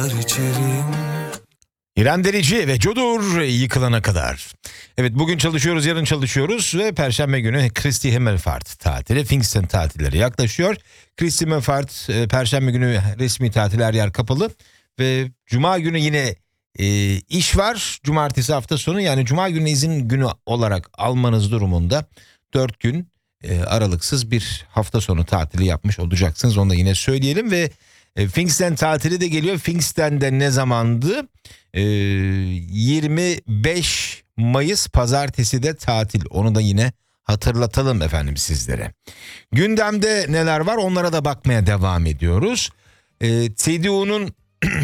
İrem Derici ve Cudur yıkılana kadar. Evet, bugün çalışıyoruz, yarın çalışıyoruz ve Perşembe günü Kristi Himmelfahrt tatili, Pfingsten tatilleri yaklaşıyor. Kristi Himmelfahrt Perşembe günü resmi tatil, her yer kapalı ve Cuma günü yine iş var. Cumartesi hafta sonu, yani Cuma günü izin günü olarak almanız durumunda 4 gün aralıksız bir hafta sonu tatili yapmış olacaksınız. Onu da yine söyleyelim ve Pfingsten tatili de geliyor. Pfingsten'de ne zamandı? 25 Mayıs pazartesi de tatil. Onu da yine hatırlatalım efendim sizlere. Gündemde neler var, onlara da bakmaya devam ediyoruz. CDU'nun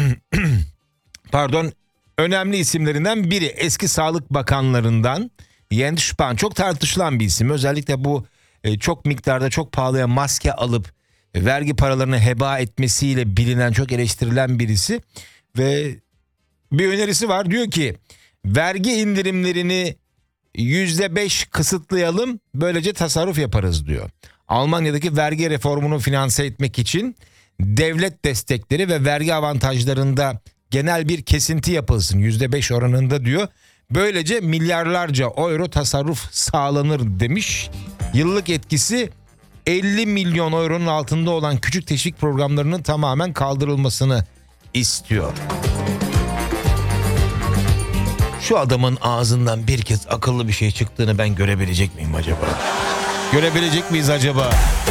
önemli isimlerinden biri, eski Sağlık Bakanlarından Jens Spahn, çok tartışılan bir isim. Özellikle bu çok miktarda, çok pahalıya maske alıp vergi paralarını heba etmesiyle bilinen, çok eleştirilen birisi ve bir önerisi var. Diyor ki vergi indirimlerini %5 kısıtlayalım, böylece tasarruf yaparız diyor. Almanya'daki vergi reformunu finanse etmek için devlet destekleri ve vergi avantajlarında genel bir kesinti yapılsın %5 oranında diyor. Böylece milyarlarca euro tasarruf sağlanır demiş. Yıllık etkisi 50 milyon euronun altında olan küçük teşvik programlarının tamamen kaldırılmasını istiyor. Şu adamın ağzından bir kez akıllı bir şey çıktığını ben görebilecek miyim acaba? Görebilecek miyiz acaba?